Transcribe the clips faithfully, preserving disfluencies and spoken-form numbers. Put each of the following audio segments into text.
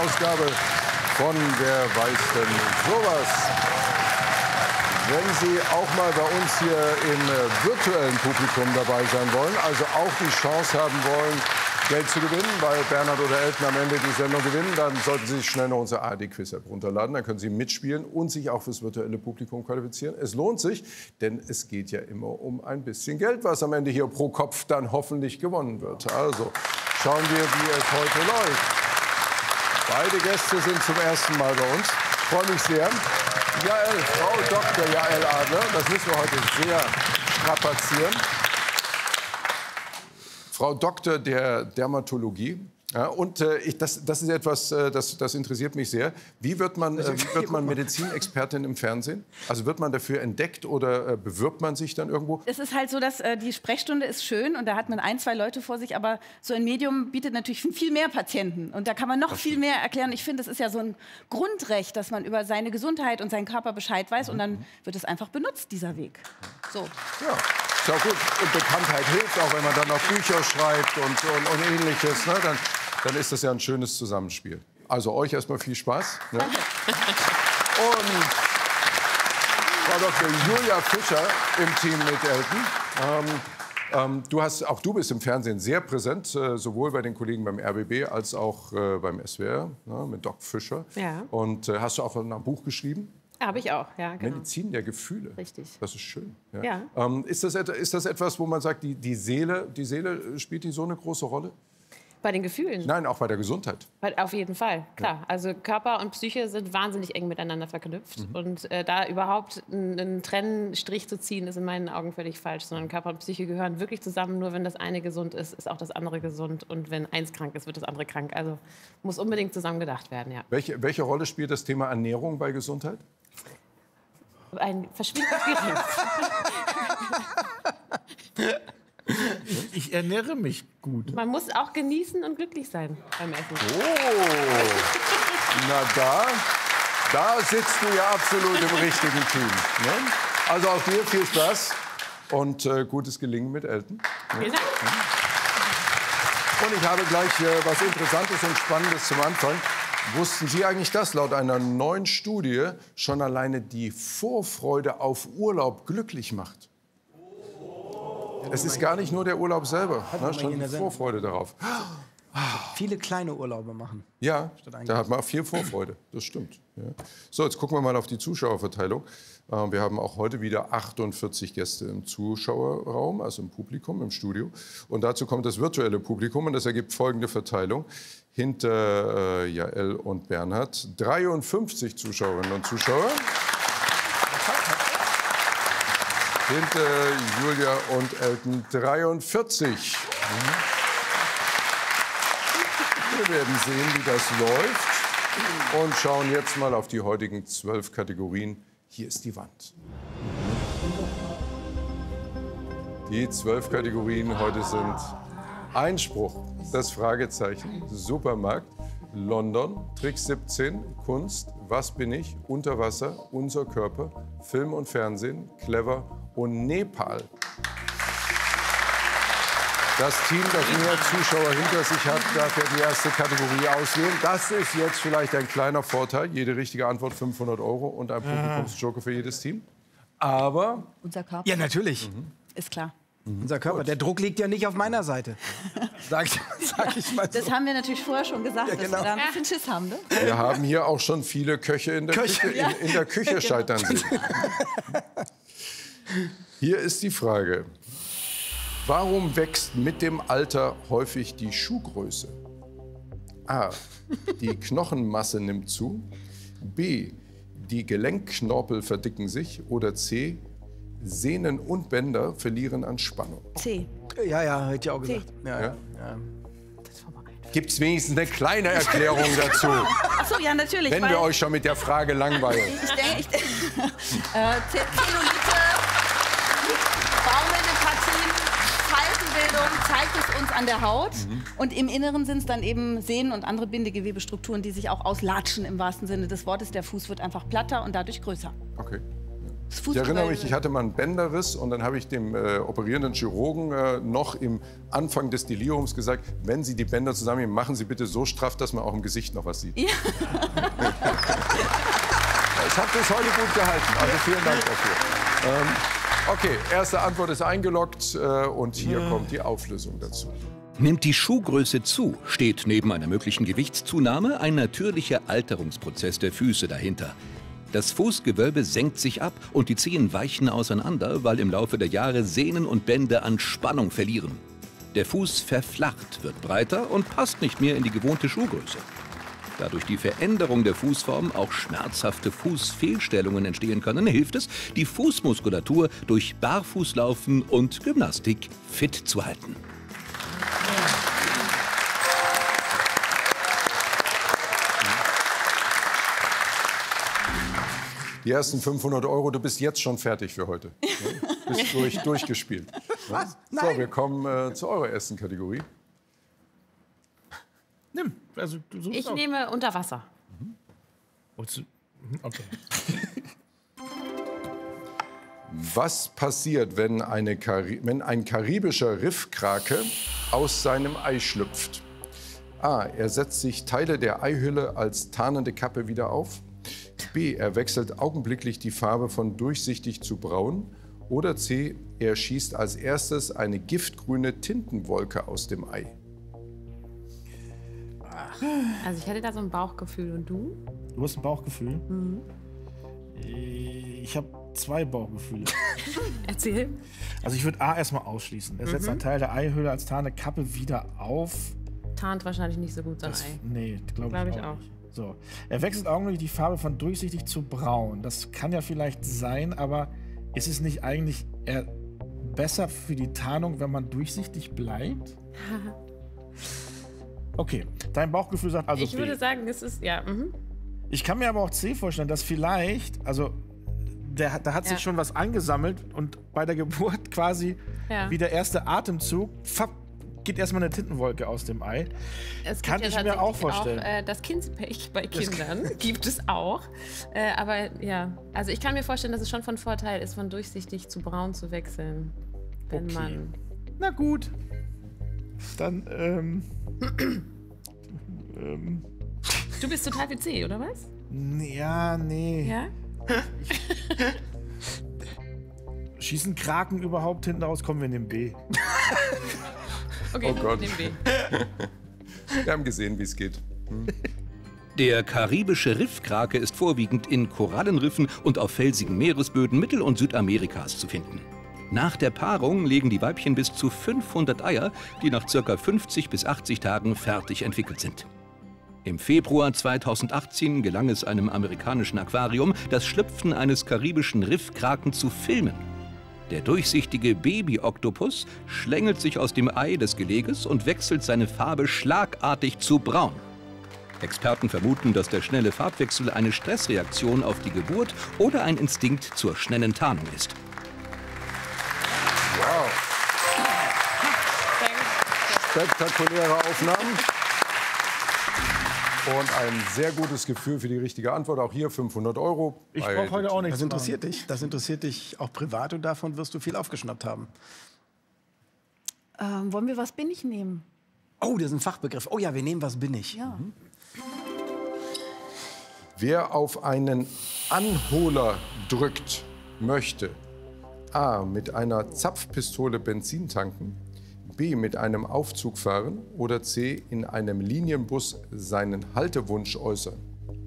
Ausgabe von Wer weiß denn sowas. Wenn Sie auch mal bei uns hier im äh, virtuellen Publikum dabei sein wollen, also auch die Chance haben wollen, Geld zu gewinnen, weil Bernhard oder Elton am Ende die Sendung gewinnen, dann sollten Sie sich schnell noch unser A R D-Quiz-App runterladen. Dann können Sie mitspielen und sich auch fürs virtuelle Publikum qualifizieren. Es lohnt sich, denn es geht ja immer um ein bisschen Geld, was am Ende hier pro Kopf dann hoffentlich gewonnen wird. Also schauen wir, wie es heute läuft. Beide Gäste sind zum ersten Mal bei uns. Ich freue mich sehr. Jael, Frau Doktor Jael Adler, das müssen wir heute sehr strapazieren. Frau Doktor der Dermatologie. Ja, und äh, ich, das, das ist etwas, äh, das, das interessiert mich sehr. Wie wird man, äh, wie wird man Medizinexpertin im Fernsehen? Also wird man dafür entdeckt oder äh, bewirbt man sich dann irgendwo? Es ist halt so, dass äh, die Sprechstunde ist schön und da hat man ein, zwei Leute vor sich, aber so ein Medium bietet natürlich viel mehr Patienten und da kann man noch viel mehr erklären. Ich finde, es ist ja so ein Grundrecht, dass man über seine Gesundheit und seinen Körper Bescheid weiß und dann wird es einfach benutzt, dieser Weg. So. Ja. Ist auch gut. Und Bekanntheit hilft, auch wenn man dann noch Bücher schreibt und, und, und Ähnliches. Ne? Dann, dann ist das ja ein schönes Zusammenspiel. Also euch erstmal viel Spaß. Ne? Und Frau Doktor Julia Fischer im Team mit Elton. Ähm, ähm, du hast, auch du bist im Fernsehen sehr präsent, äh, sowohl bei den Kollegen beim R B B als auch äh, beim S W R, ne, mit Doc Fischer. Ja. Und äh, hast du auch ein Buch geschrieben? Habe ich auch, ja, genau. Medizin der Gefühle. Richtig. Das ist schön. Ja. Ja. Ähm, ist, das, ist das etwas, wo man sagt, die, die, Seele, die Seele spielt die so eine große Rolle? Bei den Gefühlen? Nein, auch bei der Gesundheit. Bei, auf jeden Fall, klar. Ja. Also Körper und Psyche sind wahnsinnig eng miteinander verknüpft. Mhm. Und äh, da überhaupt einen, einen Trennstrich zu ziehen, ist in meinen Augen völlig falsch. Sondern Körper und Psyche gehören wirklich zusammen. Nur wenn das eine gesund ist, ist auch das andere gesund. Und wenn eins krank ist, wird das andere krank. Also muss unbedingt zusammen gedacht werden, ja. Welche, welche Rolle spielt das Thema Ernährung bei Gesundheit? Ein verschwindend gering. Ich, ich ernähre mich gut. Man muss auch genießen und glücklich sein beim Essen. Oh, na da, da sitzt du ja absolut im richtigen Team. Ne? Also auch dir viel Spaß und äh, gutes Gelingen mit Elton. Ne? Vielen Dank. Und ich habe gleich äh, was Interessantes und Spannendes zum Anfang. Wussten Sie eigentlich, dass laut einer neuen Studie schon alleine die Vorfreude auf Urlaub glücklich macht? Es ist gar nicht nur der Urlaub selber, ne, schon die Vorfreude darauf. Viele kleine Urlaube machen. Ja, da hat man auch viel Vorfreude, das stimmt. Ja. So, jetzt gucken wir mal auf die Zuschauerverteilung. Äh, wir haben auch heute wieder achtundvierzig Gäste im Zuschauerraum, also im Publikum, im Studio. Und dazu kommt das virtuelle Publikum und das ergibt folgende Verteilung. Hinter äh, Jael und Bernhard dreiundfünfzig Zuschauerinnen und Zuschauer. Hinter Julia und Elton dreiundvierzig. Mhm. Wir werden sehen, wie das läuft. Und schauen jetzt mal auf die heutigen zwölf Kategorien. Hier ist die Wand. Die zwölf Kategorien heute sind Einspruch, das Fragezeichen, Supermarkt, London, Trick siebzehn, Kunst, Was bin ich, Unterwasser, Unser Körper, Film und Fernsehen, Clever und Nepal. Das Team, das mehr Zuschauer hinter sich hat, darf ja die erste Kategorie auswählen. Das ist jetzt vielleicht ein kleiner Vorteil. Jede richtige Antwort fünfhundert Euro und ein Publikumsjoker für jedes Team. Aber... Unser Körper. Ja, natürlich. Mhm. Ist klar. Mhm. Unser Körper. Der Druck liegt ja nicht auf meiner Seite. Sag, sag ich mal so. Das haben wir natürlich vorher schon gesagt, Ja, genau. dass wir da ein bisschen Schiss haben. Ne? Wir haben hier auch schon viele Köche in der Köche, Küche, in, in der Küche scheitern sehen. Hier ist die Frage. Warum wächst mit dem Alter häufig die Schuhgröße? A. Die Knochenmasse nimmt zu. B. Die Gelenkknorpel verdicken sich. Oder C. Sehnen und Bänder verlieren an Spannung. C. Ja, ja, hätte ich auch gesagt. Ja, Ja? ja. Ja. Gibt es wenigstens eine kleine Erklärung dazu, Ach so, ja, natürlich. wenn weil wir euch schon mit der Frage langweilen? Ich denke, ich, äh, Zellulite, baumelnde Partien, Faltenbildung zeigt es uns an der Haut. Mhm. Und im Inneren sind es dann eben Sehnen und andere Bindegewebestrukturen, die sich auch auslatschen im wahrsten Sinne des Wortes. Der Fuß wird einfach platter und dadurch größer. Okay. Ich erinnere mich, ich hatte mal einen Bänderriss und dann habe ich dem äh, operierenden Chirurgen äh, noch im Anfang des Deliriums gesagt, wenn Sie die Bänder zusammennehmen, machen Sie bitte so straff, dass man auch im Gesicht noch was sieht. Ja. Ich habe das heute gut gehalten, also vielen Dank dafür. Ähm, okay, erste Antwort ist eingeloggt äh, und hier ja. kommt die Auflösung dazu. Nimmt die Schuhgröße zu, steht neben einer möglichen Gewichtszunahme ein natürlicher Alterungsprozess der Füße dahinter. Das Fußgewölbe senkt sich ab und die Zehen weichen auseinander, weil im Laufe der Jahre Sehnen und Bänder an Spannung verlieren. Der Fuß verflacht, wird breiter und passt nicht mehr in die gewohnte Schuhgröße. Da durch die Veränderung der Fußform auch schmerzhafte Fußfehlstellungen entstehen können, hilft es, die Fußmuskulatur durch Barfußlaufen und Gymnastik fit zu halten. Die ersten fünfhundert Euro, du bist jetzt schon fertig für heute. Du bist durch, durchgespielt. Was? So, Nein. wir kommen äh, zu eurer ersten Kategorie. Nimm. Also, du suchst Ich auch. nehme unter Wasser. Okay. Was passiert, wenn, eine Kari wenn ein karibischer Riffkrake aus seinem Ei schlüpft? A. Er setzt sich Teile der Eihülle als tarnende Kappe wieder auf. B. Er wechselt augenblicklich die Farbe von durchsichtig zu braun. Oder C. Er schießt als erstes eine giftgrüne Tintenwolke aus dem Ei. Also ich hätte da so ein Bauchgefühl. Und du? Du hast ein Bauchgefühl? Mhm. Ich habe zwei Bauchgefühle. Erzähl. Also ich würde A erstmal ausschließen. Er setzt Mhm. einen Teil der Eihülle als tarnende Kappe wieder auf. Tarnt wahrscheinlich nicht so gut so ein Das, Ei. nee, glaube Glaub ich, ich auch, auch. nicht. So. Er wechselt augenblicklich die Farbe von durchsichtig zu braun. Das kann ja vielleicht sein, aber ist es nicht eigentlich eher besser für die Tarnung, wenn man durchsichtig bleibt? Okay, dein Bauchgefühl sagt also Ich B. würde sagen, es ist, ja, mhm. Ich kann mir aber auch C vorstellen, dass vielleicht, also der, da hat Ja. sich schon was angesammelt und bei der Geburt quasi Ja. wie der erste Atemzug, pfapp, geht erstmal eine Tintenwolke aus dem Ei. Es Kann gibt ich ja mir auch tatsächlich vorstellen. Auch, äh, das Kindspech bei Kindern gibt es auch. Äh, aber ja, also ich kann mir vorstellen, dass es schon von Vorteil ist, von durchsichtig zu braun zu wechseln. Wenn Okay. man. Na gut. Dann, ähm. ähm. Du bist total für C, oder was? Ja, nee. Ja? Schießen Kraken überhaupt hinten raus? Kommen wir in den B. Okay, Oh Gott. nehmen B. Wir haben gesehen, wie es geht. Der karibische Riffkrake ist vorwiegend in Korallenriffen und auf felsigen Meeresböden Mittel- und Südamerikas zu finden. Nach der Paarung legen die Weibchen bis zu fünfhundert Eier, die nach ca. fünfzig bis achtzig Tagen fertig entwickelt sind. Im Februar zweitausendachtzehn gelang es einem amerikanischen Aquarium, das Schlüpfen eines karibischen Riffkraken zu filmen. Der durchsichtige Baby-Oktopus schlängelt sich aus dem Ei des Geleges und wechselt seine Farbe schlagartig zu braun. Experten vermuten, dass der schnelle Farbwechsel eine Stressreaktion auf die Geburt oder ein Instinkt zur schnellen Tarnung ist. Wow. Spektakuläre Aufnahmen. Und ein sehr gutes Gefühl für die richtige Antwort. Auch hier fünfhundert Euro. Ich Bei- brauche heute auch nichts Das interessiert dich. Das interessiert dich auch privat und davon wirst du viel aufgeschnappt haben. Ähm, wollen wir was bin ich nehmen? Oh, das ist ein Fachbegriff. Oh ja, wir nehmen was bin ich. Ja. Wer auf einen Anholer drückt, möchte A. mit einer Zapfpistole Benzin tanken, B. mit einem Aufzug fahren oder C. in einem Linienbus seinen Haltewunsch äußern.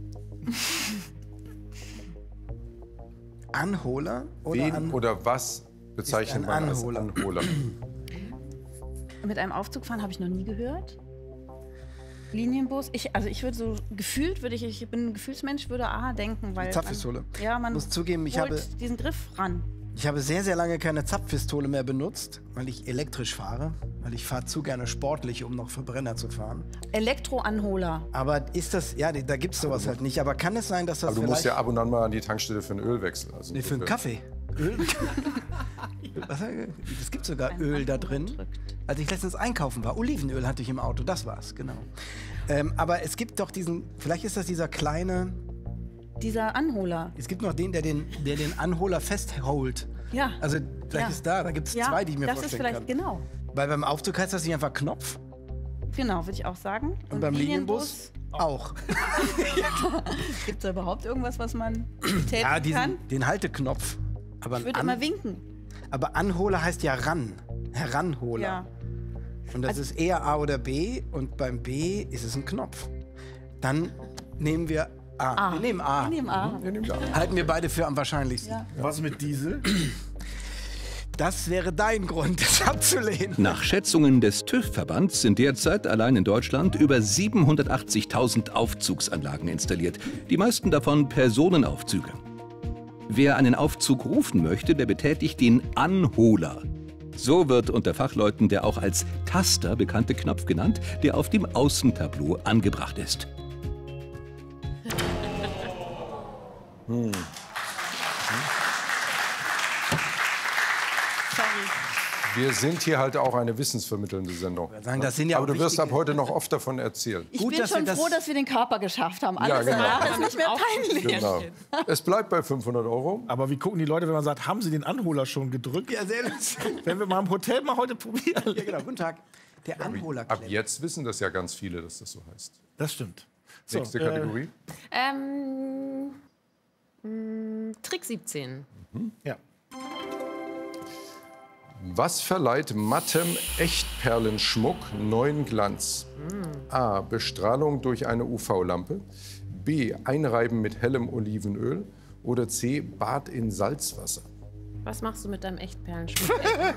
Anholer oder Wen an oder was bezeichnet Ist man ein als Anholer. Anholer? Mit einem Aufzug fahren habe ich noch nie gehört. Linienbus. Ich, also ich würde so gefühlt, würde ich, ich bin ein Gefühlsmensch, würde A denken, weil Zapfpistole. Man, ja, man muss zugeben, ich holt habe, diesen Griff ran. ich habe sehr, sehr lange keine Zapfpistole mehr benutzt, weil ich elektrisch fahre. Weil ich fahre zu gerne sportlich, um noch Verbrenner zu fahren. Elektroanholer. Aber ist das, ja, da gibt es sowas halt nicht. Aber kann es sein, dass das Aber du vielleicht... musst ja ab und an mal an die Tankstelle für einen Ölwechsel. Also nee, für einen insofern- Kaffee. Öl? Was, es gibt sogar Ein Öl da Anholer drin. drückt. Als ich letztens einkaufen war, Olivenöl hatte ich im Auto, das war's, genau. Ähm, aber es gibt doch diesen, vielleicht ist das dieser kleine, dieser Anholer. Es gibt noch den, der den, der den Anholer festholt. Ja. Also, vielleicht Ja. ist da, da gibt es Ja, zwei, die ich mir das ist vorstellen vielleicht, kann. genau. Weil beim Aufzug heißt das nicht einfach Knopf Genau, würde ich auch sagen. und, beim Linienbus auch. Gibt es da überhaupt irgendwas, was man betätigen Ja, diesen, kann? den Halteknopf. Aber, Ich ein würde An immer winken. aber Anholer heißt ja ran. Heranholer. Ja. Und das ist eher A oder B und beim B ist es ein Knopf. Dann nehmen wir A. A. Wir nehmen A. Wir nehmen A. Wir nehmen da. Halten wir beide für am wahrscheinlichsten. Ja. Was mit Diesel? Das wäre dein Grund, das abzulehnen. Nach Schätzungen des TÜV-Verbands sind derzeit allein in Deutschland über siebenhundertachtzigtausend Aufzugsanlagen installiert. Die meisten davon Personenaufzüge. Wer einen Aufzug rufen möchte, der betätigt den Anholer. So wird unter Fachleuten der auch als Taster bekannte Knopf genannt, der auf dem Außentableau angebracht ist. Hm. Sorry. Wir sind hier halt auch eine wissensvermittelnde Sendung. Sagen, das sind ja Aber auch du wirst ab wichtige- heute noch oft davon erzählen. Ich Gut, bin dass wir schon das- froh, dass wir den Körper geschafft haben. Alles genau. danach ist nicht mehr peinlich. Genau. Es bleibt bei fünfhundert Euro. Aber wie gucken die Leute, wenn man sagt, haben sie den Anholer schon gedrückt? Ja, sehr lustig. Wenn wir mal im Hotel mal heute probieren. Ja, genau. Guten Tag. Der Anholer Ab jetzt wissen das ja ganz viele, dass das so heißt. Das stimmt. So, Nächste äh, Kategorie. Ähm, mh, Trick siebzehn. Ja. Was verleiht mattem Echtperlenschmuck neuen Glanz? A. Bestrahlung durch eine U V-Lampe. B. Einreiben mit hellem Olivenöl. Oder C. Bad in Salzwasser. Was machst du mit deinem Echtperlenschmuck?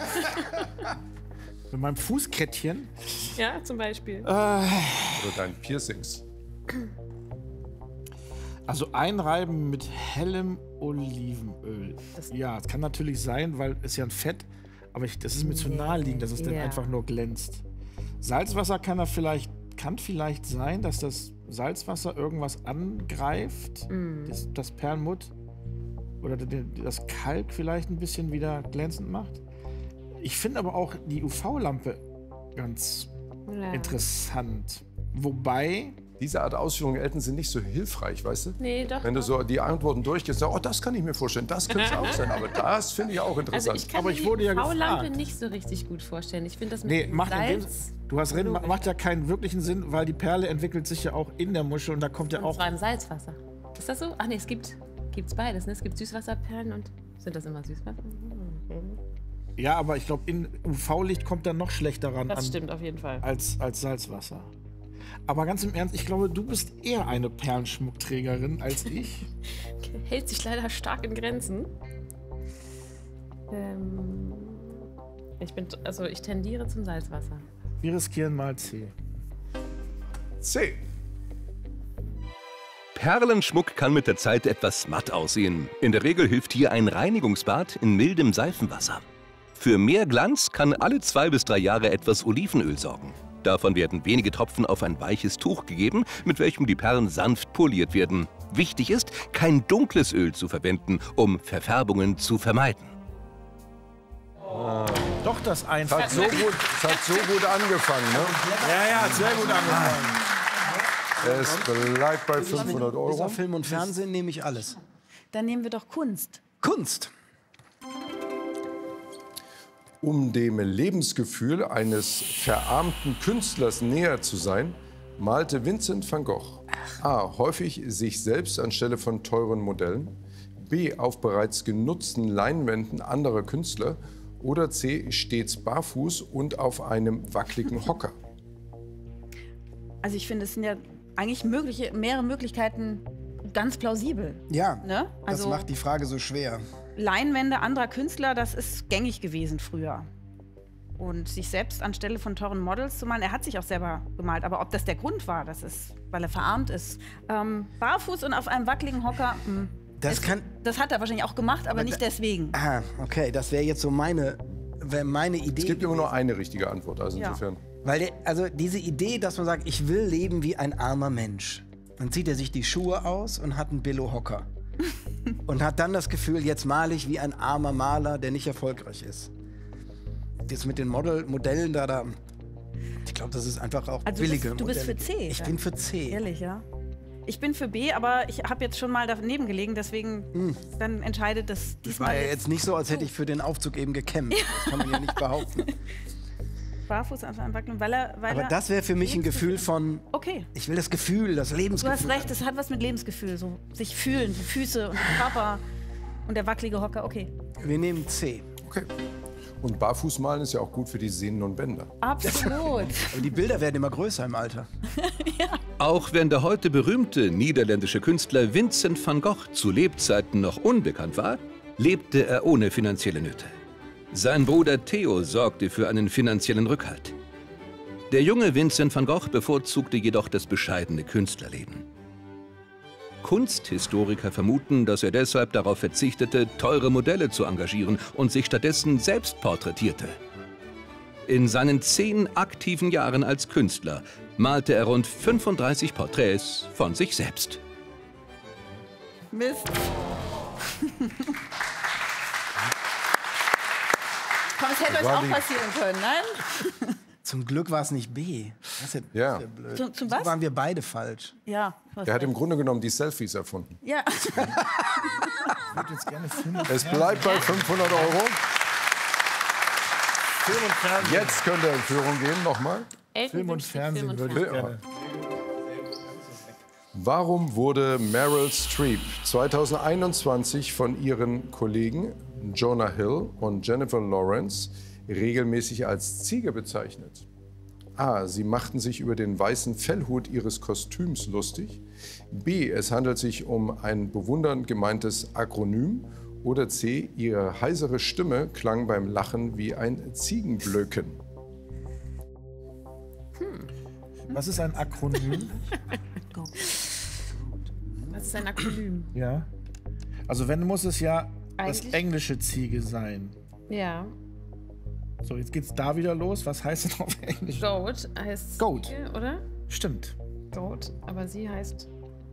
Mit meinem Fußkettchen. Ja, zum Beispiel. Oder dein Piercings. Also einreiben mit hellem Olivenöl. Ja, es kann natürlich sein, weil es ja ein Fett, aber ich, das ist mir zu naheliegend, dass es dann Ja. einfach nur glänzt. Salzwasser kann da vielleicht, kann vielleicht sein, dass das Salzwasser irgendwas angreift, das, das Perlmutt oder den- das Kalk vielleicht ein bisschen wieder glänzend macht. Ich finde aber auch die U V-Lampe ganz Ja. interessant. Wobei, Diese Art Ausführungen, Elton, sind nicht so hilfreich, weißt du? Nee, doch. Wenn du doch. so die Antworten durchgehst, sagst, oh, das kann ich mir vorstellen, das könnte es auch sein. Aber das finde ich auch Also interessant. ich kann Aber mir ich die wurde ja V-Lampe gefragt. nicht so richtig gut vorstellen. Ich finde das mit nee, dem macht, in dem, Salz du hast recht, logisch. macht ja keinen wirklichen Sinn, weil die Perle entwickelt sich ja auch in der Muschel und da kommt ja Und auch. zwar im Salzwasser. Ist das so? Ach nee, es gibt gibt's beides. Ne? Es gibt Süßwasserperlen und sind das immer Süßwasser? Ja, aber ich glaube, in U V-Licht kommt dann noch schlechter ran Das an, stimmt auf jeden Fall. als, als Salzwasser. Aber ganz im Ernst, ich glaube, du bist eher eine Perlenschmuckträgerin als ich. Hält sich leider stark in Grenzen. Ähm, ich bin, also ich tendiere zum Salzwasser. Wir riskieren mal C. C. Perlenschmuck kann mit der Zeit etwas matt aussehen. In der Regel hilft hier ein Reinigungsbad in mildem Seifenwasser. Für mehr Glanz kann alle zwei bis drei Jahre etwas Olivenöl sorgen. Davon werden wenige Tropfen auf ein weiches Tuch gegeben, mit welchem die Perlen sanft poliert werden. Wichtig ist, kein dunkles Öl zu verwenden, um Verfärbungen zu vermeiden. Doch das Es einfach. hat so gut, es hat so gut angefangen. Ne? Ja, ja, sehr gut angefangen. Es bleibt bei fünfhundert Bis Euro. auf Film und Fernsehen nehme ich alles. Dann nehmen wir doch Kunst. Kunst. Um dem Lebensgefühl eines verarmten Künstlers näher zu sein, malte Vincent van Gogh A. häufig sich selbst anstelle von teuren Modellen, B. auf bereits genutzten Leinwänden anderer Künstler oder C. stets barfuß und auf einem wackeligen Hocker. Also ich finde, es sind ja eigentlich mögliche, mehrere Möglichkeiten ganz plausibel. Ja, Ne? das Also- macht die Frage so schwer. Leinwände anderer Künstler, das ist gängig gewesen früher. Und sich selbst anstelle von teuren Models zu malen, er hat sich auch selber gemalt, aber ob das der Grund war, das ist, weil er verarmt ist. Ähm, barfuß und auf einem wackeligen Hocker, mh, Das es- kann- das hat er wahrscheinlich auch gemacht, aber, nicht da- deswegen. Ah, okay, das wäre jetzt so meine, wär meine Idee. Es gibt immer nur eine richtige Antwort, also Ja. insofern. Weil der, also diese Idee, dass man sagt, ich will leben wie ein armer Mensch. Dann zieht er sich die Schuhe aus und hat einen Billo-Hocker. Und hat dann das Gefühl, jetzt male ich wie ein armer Maler, der nicht erfolgreich ist. Jetzt mit den Model, Modellen da, da ich glaube, das ist einfach auch Also du billige bist- du bist Modelle. für C, Ich ja. bin für C. Ehrlich, ja? Ich bin für B, aber ich habe jetzt schon mal daneben gelegen, deswegen hm. dann entscheidet das diesmal. War ja jetzt nicht so, als hätte ich für den Aufzug eben gekämpft. Das kann man ja nicht behaupten. Barfuß auf einer Wacklung, weil er, weil Aber er das wäre für mich ein Gefühl von, okay. Ich will das Gefühl, das Lebensgefühl. Du hast recht, das hat was mit Lebensgefühl, so sich fühlen, die Füße und der Körper und der wackelige Hocker, okay. Wir nehmen C. Okay. Und Barfußmalen ist ja auch gut für die Sehnen und Bänder. Absolut. Aber die Bilder werden immer größer im Alter. Ja. Auch wenn der heute berühmte niederländische Künstler Vincent van Gogh zu Lebzeiten noch unbekannt war, lebte er ohne finanzielle Nöte. Sein Bruder Theo sorgte für einen finanziellen Rückhalt. Der junge Vincent van Gogh bevorzugte jedoch das bescheidene Künstlerleben. Kunsthistoriker vermuten, dass er deshalb darauf verzichtete, teure Modelle zu engagieren und sich stattdessen selbst porträtierte. In seinen zehn aktiven Jahren als Künstler malte er rund fünfunddreißig Porträts von sich selbst. Mist. Komm, es hätte euch auch passieren können, nein? Zum Glück war es nicht B. Das ist ja, ja blöd. Zum, zum so was? waren wir beide falsch. Ja. Er hat im Grunde genommen die Selfies erfunden. Ja. Ich würde jetzt gerne Film und Es bleibt bei fünfhundert Euro. Film und Fernsehen. Jetzt könnt ihr in Führung gehen, nochmal. Film und Fernsehen Film und würde ich Fernsehen. gerne. Warum wurde Meryl Streep zweitausendeinundzwanzig von ihren Kollegen Jonah Hill und Jennifer Lawrence regelmäßig als Ziege bezeichnet? A. Sie machten sich über den weißen Fellhut ihres Kostüms lustig. B. Es handelt sich um ein bewundernd gemeintes Akronym. Oder C. Ihre heisere Stimme klang beim Lachen wie ein Ziegenblöken. Hm. Was ist ein Akronym? Was ist ein Akronym? Ja. Also wenn, muss es ja Eigentlich? das englische Ziege sein. Ja. So, jetzt geht's da wieder los. Was heißt denn auf Englisch? Goat heißt Goat. Ziege, oder? Stimmt. Goat, aber sie heißt...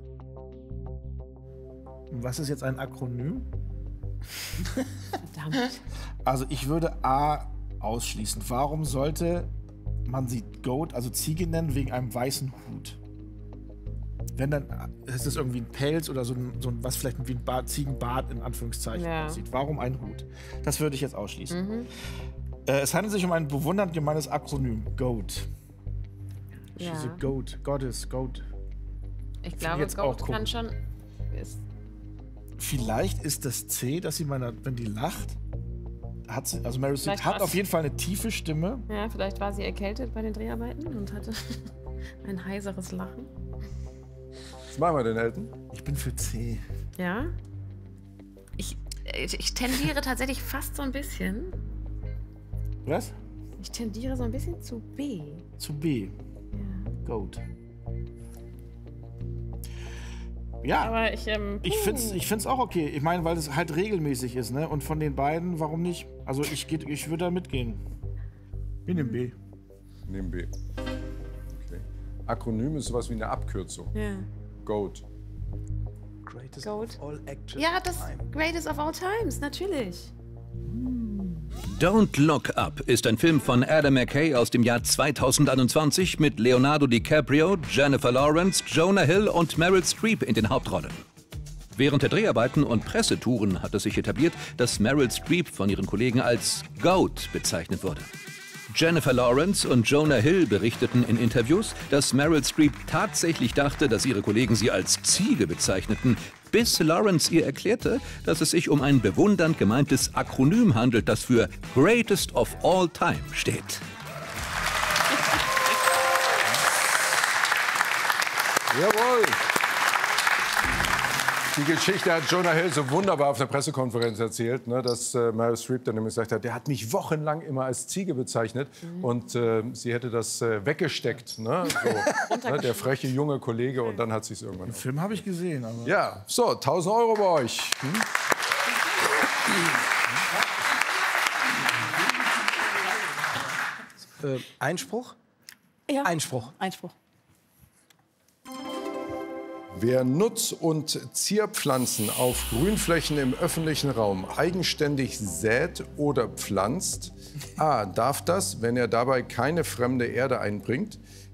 Und was ist jetzt ein Akronym? Verdammt. Also ich würde A ausschließen. Warum sollte man sie Goat, also Ziege nennen, wegen einem weißen Hut? Wenn dann, ist es irgendwie ein Pelz oder so ein, so ein was vielleicht wie ein Bart, Ziegenbart in Anführungszeichen Ja. aussieht. Warum ein Hut? Das würde ich jetzt ausschließen. Mhm. Äh, es handelt sich um ein bewundernd gemeines Akronym. Goat. Ja. She's a goat. Goddess, Goat. Ich ich glaube, jetzt auch Goat kann gucken. schon... Ist, Vielleicht ist das C, dass sie meiner, wenn die lacht, hat sie, also Meryl Streep Vielleicht hat war's- auf jeden Fall eine tiefe Stimme. ja, vielleicht war sie erkältet bei den Dreharbeiten und hatte ein heiseres Lachen. Was machen wir denn, Elton? Ich bin für C. Ja. Ich, ich, ich tendiere tatsächlich fast so ein bisschen. Was? Ich tendiere so ein bisschen zu B. Zu B. Ja. Goat. Ja, Aber ich, ähm, ich find's, ich find's auch okay. Ich meine, weil es halt regelmäßig ist, ne? Und von den beiden, warum nicht? Also ich, geht- ich würde da mitgehen. Wir nehmen B. Nehmen B. Okay. Akronym ist sowas wie eine Abkürzung. ja. Goat. Greatest Goat. of all actors Ja, of das time. Greatest of All Times, natürlich. Don't Look Up ist ein Film von Adam McKay aus dem Jahr zweitausendeinundzwanzig mit Leonardo DiCaprio, Jennifer Lawrence, Jonah Hill und Meryl Streep in den Hauptrollen. Während der Dreharbeiten und Pressetouren hat es sich etabliert, dass Meryl Streep von ihren Kollegen als Goat bezeichnet wurde. Jennifer Lawrence und Jonah Hill berichteten in Interviews, dass Meryl Streep tatsächlich dachte, dass ihre Kollegen sie als Ziege bezeichneten, bis Lawrence ihr erklärte, dass es sich um ein bewundernd gemeintes Akronym handelt, das für Greatest of All Time steht. Jawohl. Die Geschichte hat Jonah Hill so wunderbar auf der Pressekonferenz erzählt, ne, dass äh, Meryl Streep dann nämlich gesagt hat, der hat mich wochenlang immer als Ziege bezeichnet Mhm. und äh, sie hätte das äh, weggesteckt, ne, so, ne, der freche junge Kollege, und dann hat sie es irgendwann. Den Film habe ich gesehen, aber. Ja, so, tausend Euro bei euch. Hm? Äh, Einspruch? Ja. Einspruch. Einspruch. Wer Nutz- und Zierpflanzen auf Grünflächen im öffentlichen Raum eigenständig sät oder pflanzt, A. darf das, wenn er dabei keine fremde Erde einbringt,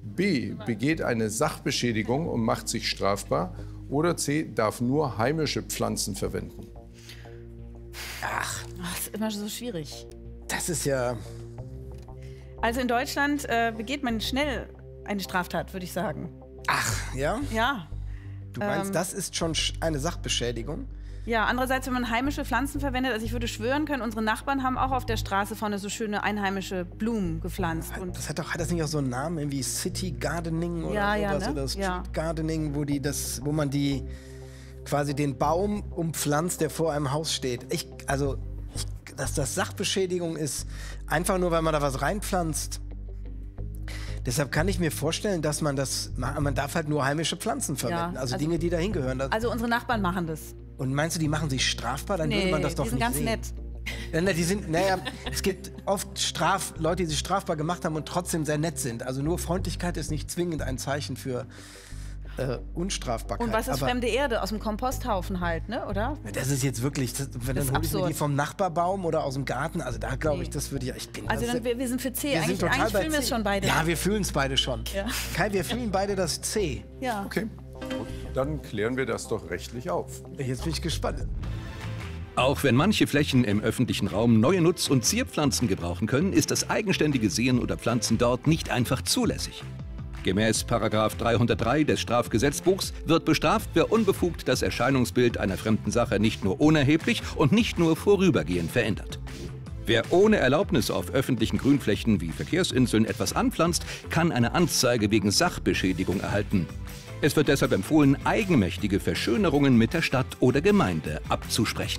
B, begeht eine Sachbeschädigung und macht sich strafbar. Oder C, darf nur heimische Pflanzen verwenden. Ach, das ist immer so schwierig. Das ist ja... Also in Deutschland äh, begeht man schnell eine Straftat, würde ich sagen. Ach, ja? Ja. Du meinst, Ähm. das ist schon sch- eine Sachbeschädigung? Ja, andererseits, wenn man heimische Pflanzen verwendet, also ich würde schwören können, unsere Nachbarn haben auch auf der Straße vorne so schöne einheimische Blumen gepflanzt. Und Das hat doch, hat das nicht auch so einen Namen, irgendwie City Gardening oder Ja, ja, sowas? ne? Oder Street Ja. Gardening, wo, die das, wo man die quasi den Baum umpflanzt, der vor einem Haus steht. Ich, also, ich, dass das Sachbeschädigung ist, einfach nur, weil man da was reinpflanzt. Deshalb kann ich mir vorstellen, dass man das, ma- man darf halt nur heimische Pflanzen verwenden, also, also- Dinge, die da hingehören. Das- also unsere Nachbarn machen das. Und meinst du, die machen sich strafbar? Dann würde man das doch die sind nicht ganz sehen. nett. Ja, na, die sind, naja, es gibt oft Straf, Leute, die sich strafbar gemacht haben und trotzdem sehr nett sind. Also nur Freundlichkeit ist nicht zwingend ein Zeichen für äh, Unstrafbarkeit. Und was ist Aber fremde Erde? Aus dem Komposthaufen halt, ne? Oder? das ist jetzt wirklich, das, wenn Das dann ist hole ich mir die absurd. vom Nachbarbaum oder aus dem Garten. Also da glaube ich, Nee. das würde ich, ich bin Also das- dann, wir, wir sind für C. wir Eigentlich, sind total eigentlich bei fühlen wir C. es schon beide. Ja, wir fühlen es beide schon. Ja. Kai, wir fühlen beide das C. Ja. Okay, gut, dann klären wir das doch rechtlich auf. Jetzt bin ich gespannt. Auch wenn manche Flächen im öffentlichen Raum neue Nutz- und Zierpflanzen gebrauchen können, ist das eigenständige Säen oder Pflanzen dort nicht einfach zulässig. Gemäß Paragraph dreihundertdrei des Strafgesetzbuchs wird bestraft, wer unbefugt das Erscheinungsbild einer fremden Sache nicht nur unerheblich und nicht nur vorübergehend verändert. Wer ohne Erlaubnis auf öffentlichen Grünflächen wie Verkehrsinseln etwas anpflanzt, kann eine Anzeige wegen Sachbeschädigung erhalten. Es wird deshalb empfohlen, eigenmächtige Verschönerungen mit der Stadt oder Gemeinde abzusprechen.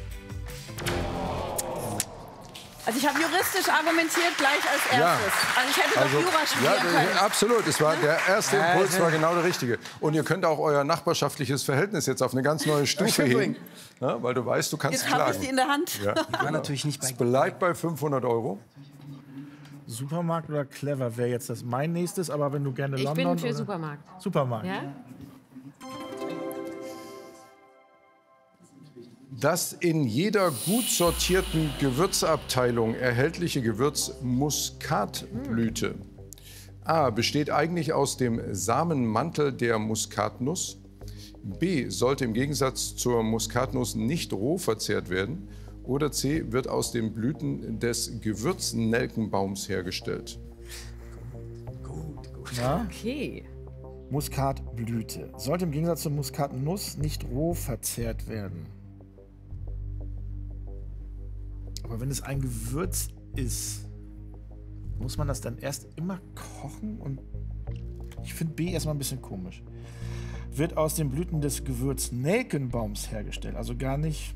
Also ich habe juristisch argumentiert gleich als Ja. erstes. Also ich hätte Also, doch Jura studieren ja, können. absolut. Es war, der erste Impuls war genau der richtige. Und ihr könnt auch euer nachbarschaftliches Verhältnis jetzt auf eine ganz neue Stufe heben. Ja, weil du weißt, du kannst Jetzt habe ich klagen. die in der Hand. Ja, War genau. natürlich nicht bei Es bleibt bei fünfhundert Euro. Supermarkt oder Clever wäre jetzt das mein nächstes, aber wenn du gerne Ich London bin für oder Supermarkt. Supermarkt. Ja? Das in jeder gut sortierten Gewürzabteilung erhältliche Gewürz Muskatblüte A. besteht eigentlich aus dem Samenmantel der Muskatnuss. B. sollte im Gegensatz zur Muskatnuss nicht roh verzehrt werden. Oder C. wird aus den Blüten des Gewürznelkenbaums hergestellt. Ja? Okay. Muskatblüte. Sollte im Gegensatz zur Muskatnuss nicht roh verzehrt werden. Aber wenn es ein Gewürz ist, muss man das dann erst immer kochen? Und ich finde B erstmal ein bisschen komisch. Wird aus den Blüten des Gewürznelkenbaums hergestellt. Also gar nicht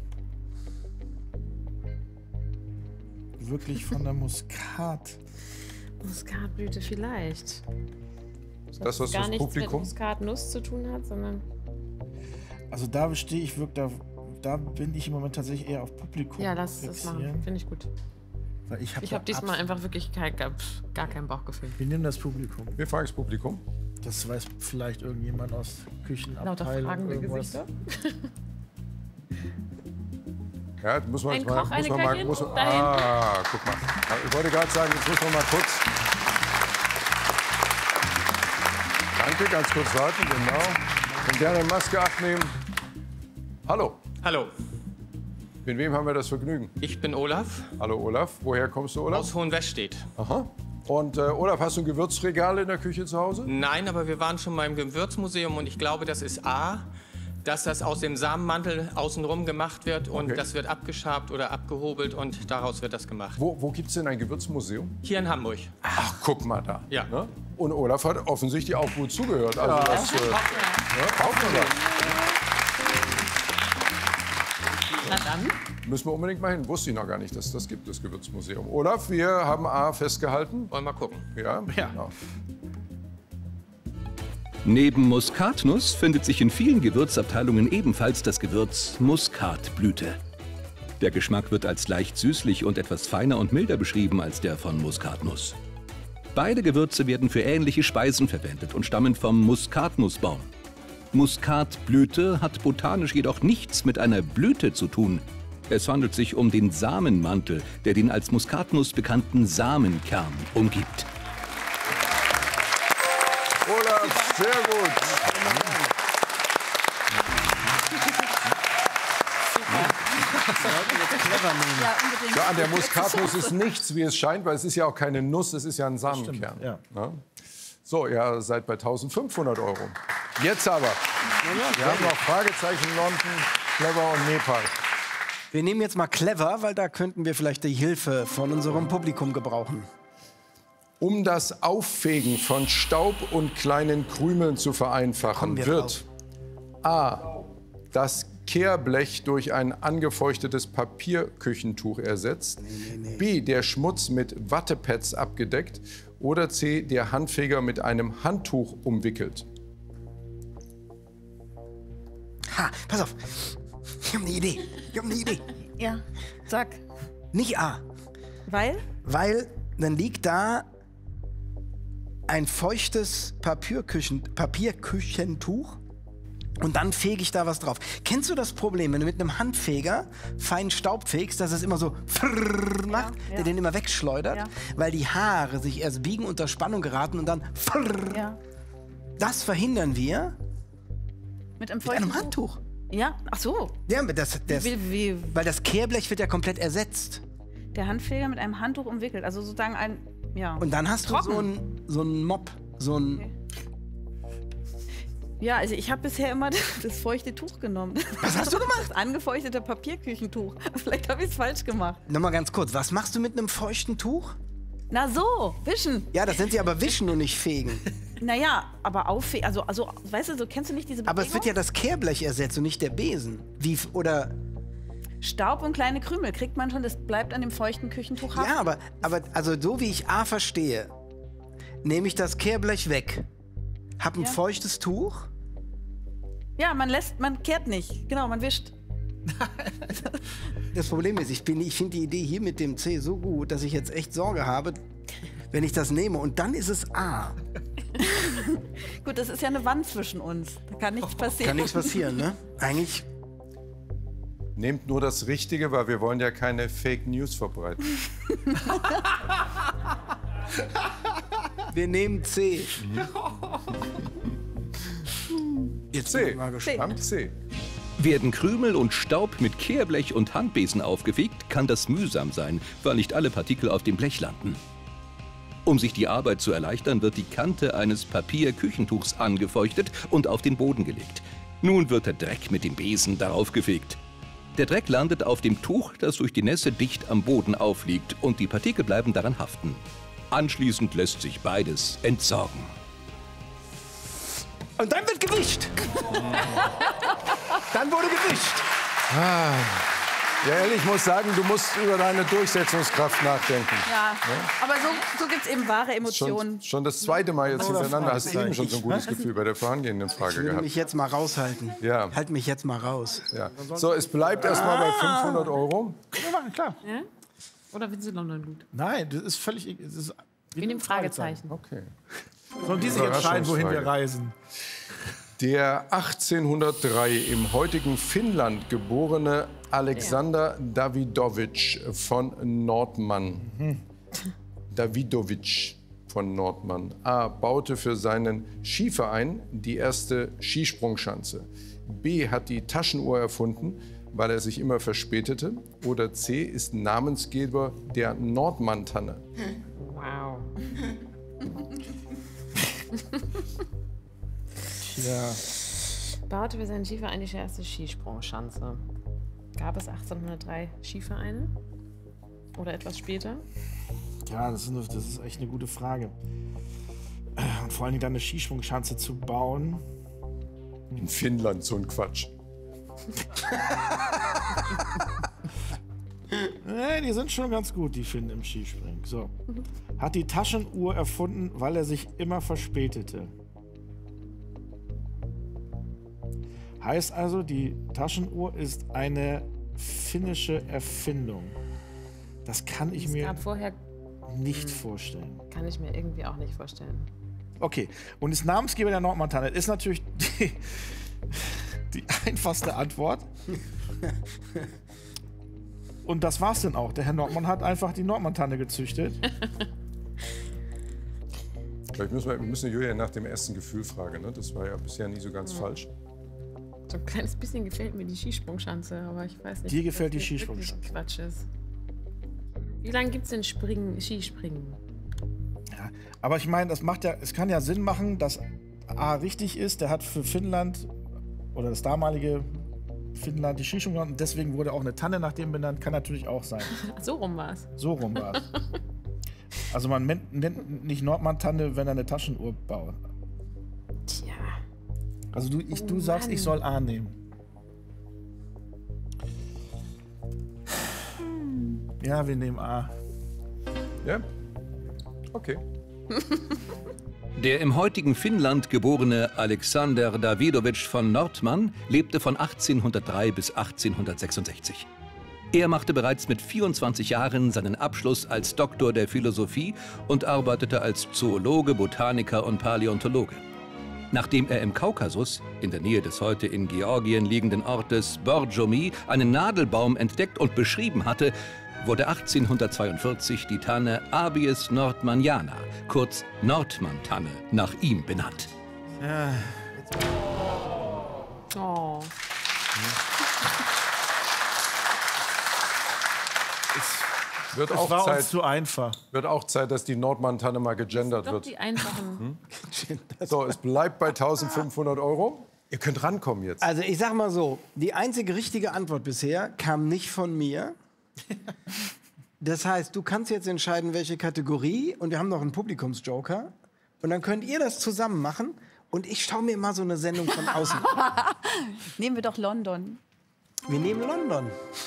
wirklich von der Muskat. Muskatblüte vielleicht. Das, was Gar das nichts Publikum- mit Muskatnuss zu tun hat, sondern Also da stehe ich wirklich, da, da bin ich im Moment tatsächlich eher auf Publikum. ja, lass das machen. fixieren, Finde ich gut. Weil ich habe Ich habe diesmal einfach wirklich kein, gar, gar kein Bauchgefühl. Wir nehmen das Publikum. Wir fragen das Publikum. Das weiß vielleicht irgendjemand aus Lauter Küchenabteilung. fragende irgendwas. Gesichter. Ja, jetzt muss man Ein jetzt mal, Koch, muss eine man mal, Köchin, muss man, dahin. ah, guck mal. Ja, ich wollte gerade sagen, jetzt muss man mal kurz. Danke, ganz kurz warten, genau. Und gerne Maske abnehmen. Hallo, Hallo, mit wem haben wir das Vergnügen? ich bin Olaf Hallo Olaf, woher kommst du, Olaf? aus Hohenwestedt. Aha. Und äh, Olaf, hast du ein Gewürzregal in der Küche zu Hause? Nein, aber wir waren schon mal im Gewürzmuseum und ich glaube, das ist A, dass das aus dem Samenmantel außenrum gemacht wird und Okay. das wird abgeschabt oder abgehobelt und daraus wird das gemacht. Wo, wo gibt es denn ein Gewürzmuseum? Hier in Hamburg. Ach, guck mal da. Ja. Ne? Und Olaf hat offensichtlich auch gut zugehört. Also das, äh, ne? Hoffen wir. Na dann. Müssen wir unbedingt mal hin. Wusste ich noch gar nicht, dass das gibt, das Gewürzmuseum. Olaf, wir haben A festgehalten. Wollen wir mal gucken. Ja, Ja. Genau. Neben Muskatnuss findet sich in vielen Gewürzabteilungen ebenfalls das Gewürz Muskatblüte. Der Geschmack wird als leicht süßlich und etwas feiner und milder beschrieben als der von Muskatnuss. Beide Gewürze werden für ähnliche Speisen verwendet und stammen vom Muskatnussbaum. Muskatblüte hat botanisch jedoch nichts mit einer Blüte zu tun. Es handelt sich um den Samenmantel, der den als Muskatnuss bekannten Samenkern umgibt. Olaf, sehr gut. Ja, unbedingt. Ja, an der Muskatnuss ist nichts, wie es scheint, weil es ist ja auch keine Nuss, es ist ja ein Samenkern. ja. Ja? So, ihr seid bei eintausendfünfhundert Euro. Jetzt aber. Wir haben noch Fragezeichen, London, Clever und Nepal. Wir nehmen jetzt mal Clever, weil da könnten wir vielleicht die Hilfe von unserem Publikum gebrauchen. Um das Auffegen von Staub und kleinen Krümeln zu vereinfachen, Kommen wir wird A. das Kehrblech durch ein angefeuchtetes Papierküchentuch ersetzt, B. der Schmutz mit Wattepads abgedeckt oder C. der Handfeger mit einem Handtuch umwickelt. Ha, pass auf. Ich habe eine Idee. Ich habe eine Idee. Ja, sag. Nicht A, Weil? weil dann liegt da ein feuchtes Papierküchen, Papierküchentuch und dann fege ich da was drauf. Kennst du das Problem, wenn du mit einem Handfeger fein Staub fegst, dass es immer so frrrr macht, ja. der den immer wegschleudert, Ja. weil die Haare sich erst biegen, unter Spannung geraten und dann frrrr. Ja. Das verhindern wir Mit einem, mit einem feuchten Handtuch. Ja, ach so. Ja, das, das, Wie, wie weil das Kehrblech wird ja komplett ersetzt. der Handfeger mit einem Handtuch umwickelt. Also sozusagen ein, ja. Und dann hast Trocken. du so einen so einen Mob, so ein... Okay. Ja, also ich habe bisher immer das, das feuchte Tuch genommen. Was hast du gemacht? Das angefeuchtete Papierküchentuch. Vielleicht habe ich es falsch gemacht. Nochmal ganz kurz, was machst du mit einem feuchten Tuch? Na so, wischen. Ja, das sind sie aber wischen und nicht fegen. Naja, aber auffegen. Also, also, weißt du, so kennst du nicht diese Bewegung? Aber es wird ja das Kehrblech ersetzt und nicht der Besen. Wie, f- oder... Staub und kleine Krümel kriegt man schon, das bleibt an dem feuchten Küchentuch haften. Ja, aber, aber also so wie ich A verstehe, nehme ich das Kehrblech weg, hab ein Ja. feuchtes Tuch. Ja, man lässt, man kehrt nicht. Genau, man wischt. Das Problem ist, ich, bin- ich finde die Idee hier mit dem C so gut, dass ich jetzt echt Sorge habe, wenn ich das nehme. Und dann ist es A. Gut, das ist ja eine Wand zwischen uns. Da kann nichts passieren. Kann nichts passieren, ne? Eigentlich... Nehmt nur das Richtige, weil wir wollen ja keine Fake News verbreiten. Wir nehmen C. Jetzt bin C. ich mal gespannt. Am C. Werden Krümel und Staub mit Kehrblech und Handbesen aufgefegt, kann das mühsam sein, weil nicht alle Partikel auf dem Blech landen. Um sich die Arbeit zu erleichtern, wird die Kante eines Papierküchentuchs angefeuchtet und auf den Boden gelegt. Nun wird der Dreck mit dem Besen darauf gefegt. Der Dreck landet auf dem Tuch, das durch die Nässe dicht am Boden aufliegt, und die Partikel bleiben daran haften. Anschließend lässt sich beides entsorgen. Und dann wird gewischt. Dann wurde gewischt. Ja, ehrlich, ich muss sagen, du musst über deine Durchsetzungskraft nachdenken. Ja, aber so, so gibt es eben wahre Emotionen. Schon, schon das zweite Mal jetzt Oder hintereinander. Hast du Fragezeichen. eben schon so ein gutes Gefühl bei der vorangehenden Ich Frage würde gehabt. mich jetzt mal raushalten. Ja. Halt mich jetzt mal raus. Ja. So, es bleibt erstmal bei fünfhundert Euro. Ja, klar. Oder wenn sie London gut. Nein, das ist völlig... Das ist Wir nehmen Fragezeichen. Okay. Sollen die sich entscheiden, wohin wir Überraschungsfrage. reisen? Der achtzehnhundertdrei im heutigen Finnland geborene Alexander Davidovich von Nordmann. Davidovich von Nordmann. A. baute für seinen Skiverein die erste Skisprungschanze. B. hat die Taschenuhr erfunden, weil er sich immer verspätete. Oder C. ist Namensgeber der Nordmann-Tanne. Wow. Ja. Baute für seinen Skiverein die erste Skisprungschanze. Gab es achtzehnhundertdrei Skivereine? Oder etwas später? Ja, das ist, eine, das ist echt eine gute Frage. Und vor allen Dingen dann eine Skisprungschanze zu bauen. In Finnland so ein Quatsch. Nee, die sind schon ganz gut, die Finnen im Skispringen. So. Hat die Taschenuhr erfunden, weil er sich immer verspätete. Heißt also, die Taschenuhr ist eine finnische Erfindung. Das kann ich Es mir gab vorher, nicht vorstellen. kann ich mir irgendwie auch nicht vorstellen. Okay, und ist Namensgeber der Nordmann-Tanne ist natürlich die, die einfachste Antwort. Und das war's dann auch. Der Herr Nordmann hat einfach die Nordmann-Tanne gezüchtet. Vielleicht müssen wir, wir müssen Julia nach dem ersten Gefühl fragen. Ne? Das war ja bisher nie so ganz mhm. falsch. So ein kleines bisschen gefällt mir die Skisprungschanze, aber ich weiß nicht. Dir gefällt die Skisprungschanze? Quatsch ist. Wie lange gibt es denn Springen, Skispringen? Ja, aber ich meine, das macht ja, es kann ja Sinn machen, dass A richtig ist. Der hat für Finnland oder das damalige Finnland die Skisprung und deswegen wurde auch eine Tanne nach dem benannt. Kann natürlich auch sein. So rum war es. So rum war es. Also man nennt nicht Nordmann-Tanne, wenn er eine Taschenuhr baut. Tja. Also du, ich, du oh, sagst, ich soll A nehmen. Hm. Ja, wir nehmen A. Ja? Okay. Der im heutigen Finnland geborene Alexander Davidowitsch von Nordmann lebte von achtzehnhundertdrei bis achtzehnhundertsechsundsechzig. Er machte bereits mit vierundzwanzig Jahren seinen Abschluss als Doktor der Philosophie und arbeitete als Zoologe, Botaniker und Paläontologe. Nachdem er im Kaukasus, in der Nähe des heute in Georgien liegenden Ortes Borjomi, einen Nadelbaum entdeckt und beschrieben hatte, wurde achtzehnhundertzweiundvierzig die Tanne Abies nordmanniana, kurz Nordmann-Tanne, nach ihm benannt. Ja. Oh. Wird Es auch, war Zeit, uns zu einfach. wird auch Zeit, dass die Nordmann-Tanne mal gegendert Doch wird. die einfachen. Hm? So, es bleibt bei eintausendfünfhundert Euro. Ihr könnt rankommen jetzt. Also ich sag mal so, die einzige richtige Antwort bisher kam nicht von mir. Das heißt, du kannst jetzt entscheiden, welche Kategorie, und wir haben noch einen Publikumsjoker. Und dann könnt ihr das zusammen machen. Und ich schaue mir mal so eine Sendung von außen an. Nehmen wir doch London. Wir nehmen London.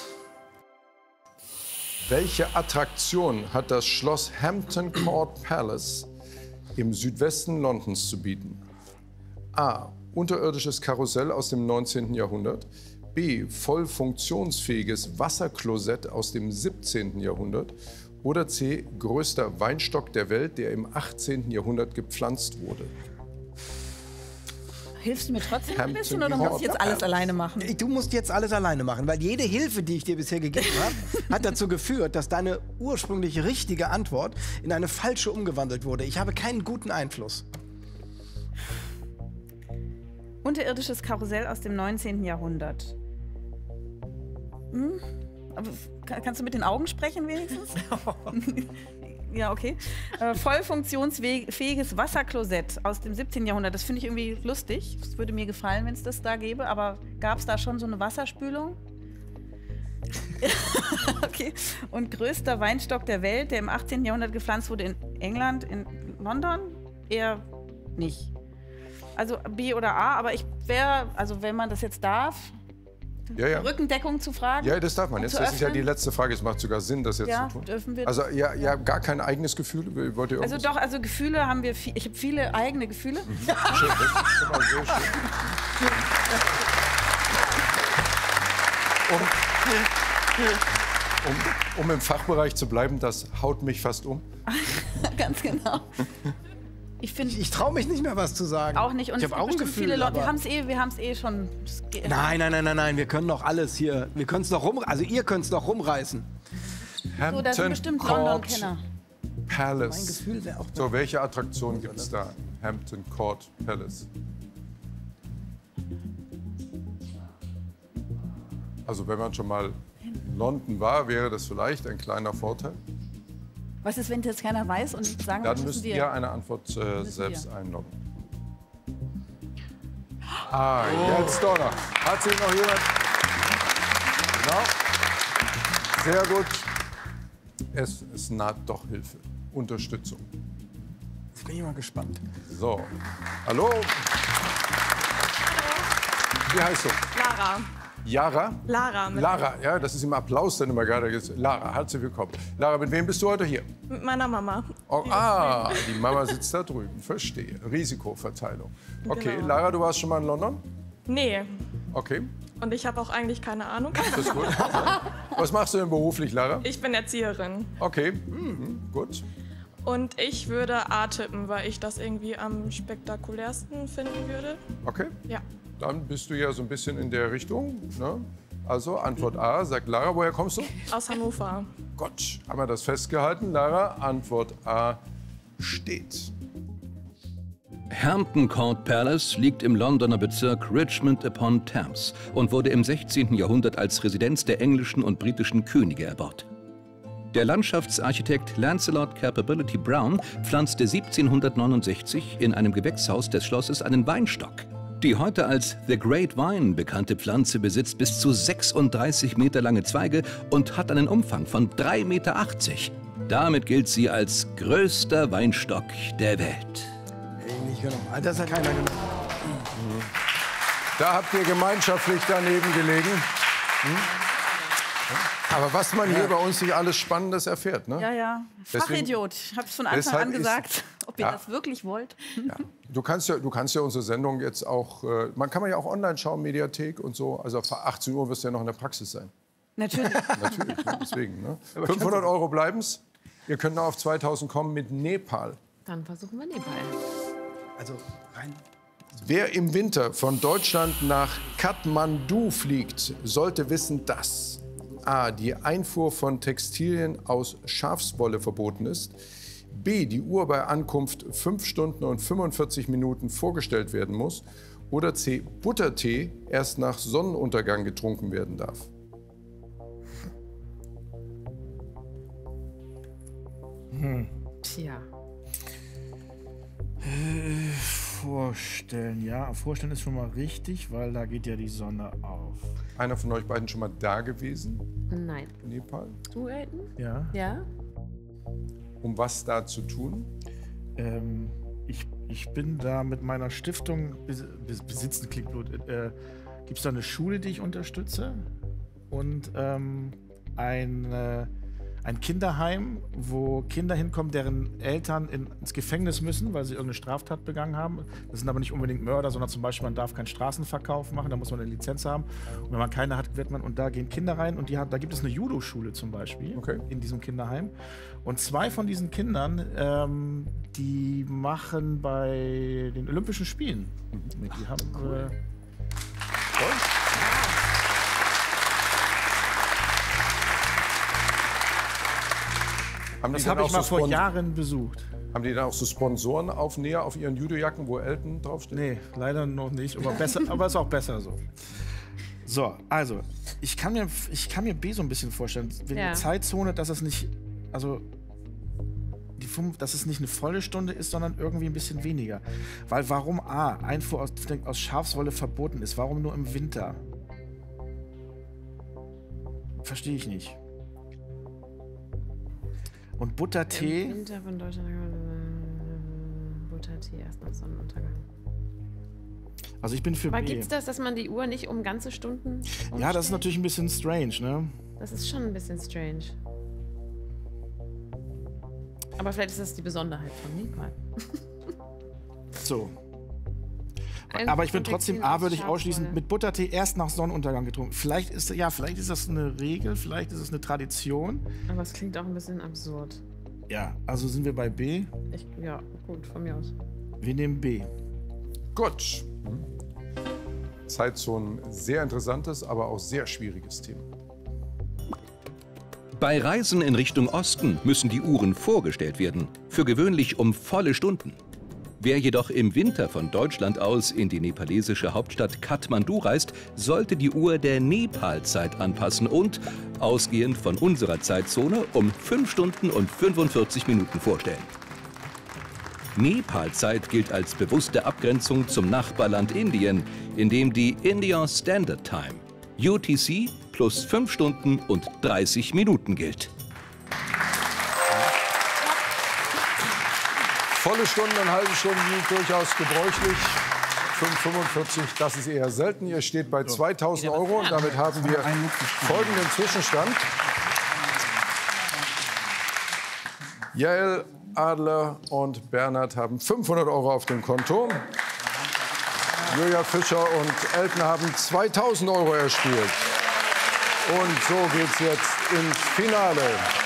Welche Attraktion hat das Schloss Hampton Court Palace im Südwesten Londons zu bieten? A. Unterirdisches Karussell aus dem neunzehnten Jahrhundert. B. Voll funktionsfähiges Wasserklosett aus dem siebzehnten Jahrhundert. Oder C. Größter Weinstock der Welt, der im achtzehnten Jahrhundert gepflanzt wurde. Hilfst du mir trotzdem ein Hampton bisschen oder Court muss ich jetzt alles alleine machen? Du musst jetzt alles alleine machen, weil jede Hilfe, die ich dir bisher gegeben habe, hat dazu geführt, dass deine ursprünglich richtige Antwort in eine falsche umgewandelt wurde. Ich habe keinen guten Einfluss. Unterirdisches Karussell aus dem neunzehnten Jahrhundert. Hm? Aber kann, kannst du mit den Augen sprechen wenigstens? Ja, okay. Äh, voll funktionsfähiges Wasserklosett aus dem siebzehnten Jahrhundert. Das finde ich irgendwie lustig. Es würde mir gefallen, wenn es das da gäbe. Aber gab es da schon so eine Wasserspülung? Okay. Und größter Weinstock der Welt, der im achtzehnten Jahrhundert gepflanzt wurde in England, in London? Eher nicht. Also B oder A. Aber ich wäre, also wenn man das jetzt darf, Ja, ja. Rückendeckung zu fragen. Ja, das darf man. um Jetzt, zu das ist ja öffnen. die letzte Frage. Es macht sogar Sinn, das jetzt Ja, zu tun. dürfen wir. Also ja, ja, gar kein eigenes Gefühl. Wollt ihr Also irgendwas? doch, also Gefühle haben wir, viel, ich habe viele eigene Gefühle. Schön, das ist schon mal sehr schön. Um, um, um im Fachbereich zu bleiben, das haut mich fast um. Ganz genau. Ich finde Ich, ich traue mich nicht mehr, was zu sagen. auch nicht. Und ich es habe auch gibt ein bestimmt Gefühl. viele Leute, wir aber- haben es eh, wir haben's eh schon. es geht- Nein, nein, nein, nein, nein. Wir können doch alles hier. Wir können es doch rum. Also ihr könnt es doch rumreißen. So, da sind bestimmt London-Kenner. Mein Palace. Gefühl wäre auch. So, welche Attraktion gibt es da? Hampton Court Palace. Also wenn man schon mal in London war, wäre das vielleicht ein kleiner Vorteil. Was ist, wenn jetzt keiner weiß und sagen wir, Dann müssen müsst wir. ihr eine Antwort äh, Müssen selbst wir. einloggen. Ah, jetzt doch noch. Hat sich noch jemand? Genau. Sehr gut. Es, es naht doch Hilfe. Unterstützung. Jetzt bin ich mal gespannt. So. Hallo. Wie heißt du? Lara. Yara? Lara. Mit, Lara, ja, das ist im Applaus dann immer gerade. jetzt. Lara, herzlich willkommen. Lara, mit wem bist du heute hier? mit meiner Mama. Oh, ah, die Mama sitzt da drüben. Verstehe. Risikoverteilung. Okay, Genau. Lara, du warst schon mal in London? Nee. Okay, Und ich habe auch eigentlich keine Ahnung. das ist gut. Was machst du denn beruflich, Lara? Ich bin Erzieherin. Okay, mhm, gut. Und ich würde A tippen, weil ich das irgendwie am spektakulärsten finden würde. Okay, Ja. dann bist du ja so ein bisschen in der Richtung. Ne? Also Antwort A, sagt Lara. Woher kommst du? Aus Hannover. Gott, haben wir das festgehalten? Lara, Antwort A steht. Hampton Court Palace liegt im Londoner Bezirk Richmond upon Thames und wurde im sechzehnten Jahrhundert als Residenz der englischen und britischen Könige erbaut. Der Landschaftsarchitekt Lancelot Capability Brown pflanzte siebzehnhundertneunundsechzig in einem Gewächshaus des Schlosses einen Weinstock. Die heute als The Great Vine bekannte Pflanze besitzt bis zu sechsunddreißig Meter lange Zweige und hat einen Umfang von drei Meter achtzig. Damit gilt sie als größter Weinstock der Welt. Hey, nicht genommen. Das hat keiner genommen. Da habt ihr gemeinschaftlich daneben gelegen. Hm? Aber was man hier bei uns nicht alles Spannendes erfährt, ne? Ja, ja. Fachidiot. Ich habe es von Anfang an gesagt, ob ihr ja. das wirklich wollt. Ja. Du kannst ja, du kannst ja unsere Sendung jetzt auch, äh, man kann man ja auch online schauen, Mediathek und so. Also vor achtzehn Uhr wirst du ja noch in der Praxis sein. Natürlich. Natürlich, ne? Deswegen. Ne? fünfhundert Euro bleiben's. Ihr könnt noch auf zweitausend kommen mit Nepal. Dann versuchen wir Nepal. Also rein. Wer im Winter von Deutschland nach Kathmandu fliegt, sollte wissen, dass a. die Einfuhr von Textilien aus Schafswolle verboten ist, b. die Uhr bei Ankunft fünf Stunden und fünfundvierzig Minuten vorgestellt werden muss oder c. Buttertee erst nach Sonnenuntergang getrunken werden darf. Hm. Tja. Äh, vorstellen, ja. Vorstellen ist schon mal richtig, weil da geht ja die Sonne auf. Einer von euch beiden schon mal da gewesen? Nein. In Nepal? Du, Elton? Ja. Ja? Um was da zu tun? Ähm, ich, ich bin da mit meiner Stiftung, Bes Bes Besitzen klingt blöd, äh, gibt es da eine Schule, die ich unterstütze und ähm, ein, äh, ein Kinderheim, wo Kinder hinkommen, deren Eltern in, ins Gefängnis müssen, weil sie irgendeine Straftat begangen haben. Das sind aber nicht unbedingt Mörder, sondern zum Beispiel, man darf keinen Straßenverkauf machen, da muss man eine Lizenz haben. Und wenn man keine hat, wird man, und da gehen Kinder rein und die haben, da gibt es eine Judo-Schule zum Beispiel, okay, in diesem Kinderheim. Und zwei von diesen Kindern, ähm, die machen bei den Olympischen Spielen mit. Die haben, Ach, cool. äh, Haben das die habe ich so mal vor Spon Jahren besucht. Haben die dann auch so Sponsorenaufnäher auf ihren Judojacken, wo Elton draufsteht? Nee, leider noch nicht, aber besser, aber ist auch besser so. So, also, ich kann mir, ich kann mir B so ein bisschen vorstellen, wegen Ja. der Zeitzone, dass es nicht, also, die fünf, dass es nicht eine volle Stunde ist, sondern irgendwie ein bisschen weniger. Weil warum A, Einfuhr aus, aus Schafswolle verboten ist, warum nur im Winter? Verstehe ich nicht. Und Buttertee. Im Winter von Deutschland. Buttertee erst nach Sonnenuntergang. Also ich bin für Aber B. gibt's das, dass man die Uhr nicht um ganze Stunden umstellt? Ja, das ist natürlich ein bisschen strange, ne? Das ist schon ein bisschen strange. Aber vielleicht ist das die Besonderheit von Nepal. So. Ein Aber ich bin von trotzdem, Textilien A, aus würde ich ausschließen, Schafwolle. mit Buttertee erst nach Sonnenuntergang getrunken. Vielleicht ist, ja, vielleicht ist das eine Regel, vielleicht ist es eine Tradition. Aber es klingt auch ein bisschen absurd. Ja, also sind wir bei B. Ich, ja, gut, von mir aus. Wir nehmen B. Gut. Zeitzonen, sehr interessantes, aber auch sehr schwieriges Thema. Bei Reisen in Richtung Osten müssen die Uhren vorgestellt werden, für gewöhnlich um volle Stunden. Wer jedoch im Winter von Deutschland aus in die nepalesische Hauptstadt Kathmandu reist, sollte die Uhr der Nepalzeit anpassen und, ausgehend von unserer Zeitzone, um fünf Stunden und fünfundvierzig Minuten vorstellen. Nepalzeit gilt als bewusste Abgrenzung zum Nachbarland Indien, in dem die India Standard Time, U T C, plus fünf Stunden und dreißig Minuten gilt. Volle Stunden und halbe Stunden sind durchaus gebräuchlich. fünf Komma fünfundvierzig, das ist eher selten. Ihr steht bei zweitausend Euro und damit haben wir folgenden Zwischenstand. Jael, Adler und Bernhard haben fünfhundert Euro auf dem Konto. Julia Fischer und Elton haben zweitausend Euro erspielt. Und so geht's jetzt ins Finale.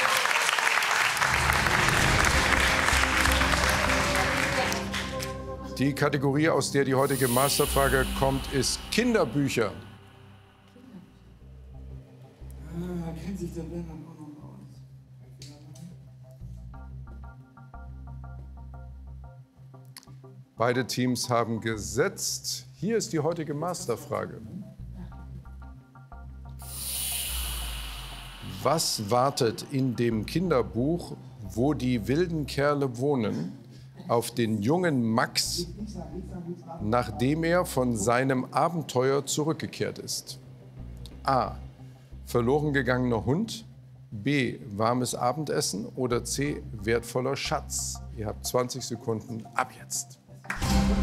Die Kategorie, aus der die heutige Masterfrage kommt, ist Kinderbücher. Beide Teams haben gesetzt. Hier ist die heutige Masterfrage. Was wartet in dem Kinderbuch Wo die wilden Kerle wohnen auf den jungen Max, nachdem er von seinem Abenteuer zurückgekehrt ist? A. Verloren gegangener Hund. B. Warmes Abendessen. Oder C. Wertvoller Schatz. Ihr habt zwanzig Sekunden ab jetzt.